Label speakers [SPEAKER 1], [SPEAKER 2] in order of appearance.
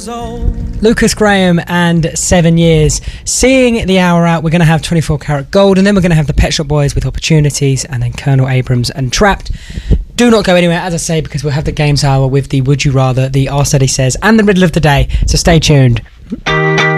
[SPEAKER 1] Lucas Graham and 7 Years. Seeing the hour out, we're going to have 24 Karat Gold, and then we're going to have the Pet Shop Boys with Opportunities, and then Colonel Abrams and Trapped. Do not go anywhere, as I say, because we'll have the Games Hour with the Would You Rather, the R Study Says, and the Riddle of the Day, so stay tuned.